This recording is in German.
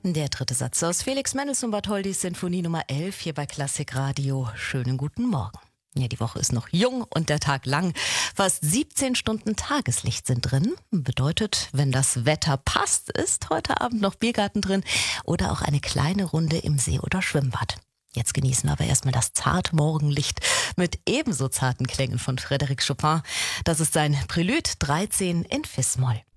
Der dritte Satz aus Felix Mendelssohn Bartholdys Sinfonie Nummer 11 hier bei Klassik Radio. Schönen guten Morgen. Ja, die Woche ist noch jung und der Tag lang. Fast 17 Stunden Tageslicht sind drin. Bedeutet, wenn das Wetter passt, ist heute Abend noch Biergarten drin oder auch eine kleine Runde im See oder Schwimmbad. Jetzt genießen wir aber erstmal das zarte Morgenlicht mit ebenso zarten Klängen von Frédéric Chopin. Das ist sein Prelude 13 in Fis-Moll.